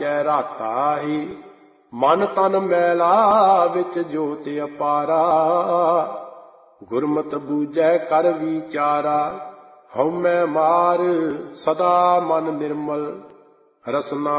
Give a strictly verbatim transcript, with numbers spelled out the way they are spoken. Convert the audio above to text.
ਵਾਚੈ ਰਾਤਾ ਹੀ। ਮਨ ਤਨ ਮੈਲਾ ਵਿੱਚ ਜੋਤ ਅਪਾਰਾ, ਗੁਰਮਤਿ ਬੂਝੈ ਕਰ ਵਿਚਾਰਾ। ਹਉਮੈ ਮਾਰ ਸਦਾ ਮਨ ਨਿਰਮਲ, ਰਸਨਾ